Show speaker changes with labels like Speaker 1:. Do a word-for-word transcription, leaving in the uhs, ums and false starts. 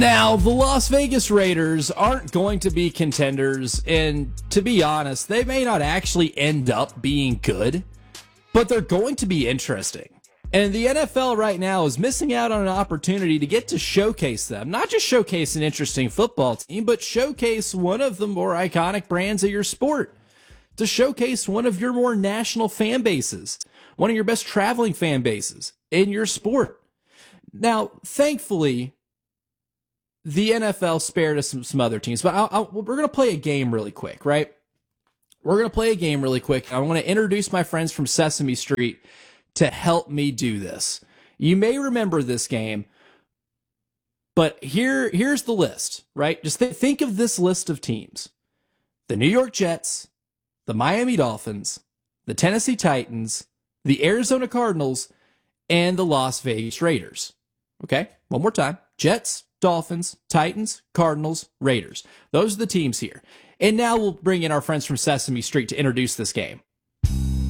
Speaker 1: Now, the Las Vegas Raiders aren't going to be contenders, and to be honest, they may not actually end up being good, but they're going to be interesting. And the N F L right now is missing out on an opportunity to get to showcase them. Not just showcase an interesting football team, but showcase one of the more iconic brands of your sport. To showcase one of your more national fan bases, one of your best traveling fan bases in your sport. Now, thankfully, the N F L spared us some, some other teams, but I'll, I'll, we're going to play a game really quick, right? We're going to play a game really quick. I want to introduce my friends from Sesame Street to help me do this. You may remember this game, but here, here's the list, right? Just th- think of this list of teams. The New York Jets, the Miami Dolphins, the Tennessee Titans, the Arizona Cardinals, and the Las Vegas Raiders. Okay, one more time. Jets, Dolphins, Titans, Cardinals, Raiders. Those are the teams here. And now we'll bring in our friends from Sesame Street to introduce this game.